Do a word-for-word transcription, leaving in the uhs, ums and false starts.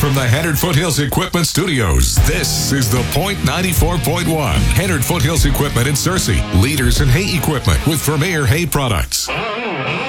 from the Hennard Foothills Equipment Studios, this is The Point ninety-four point one. Hennard Foothills Equipment in Searcy. Leaders in hay equipment with Vermeer Hay Products.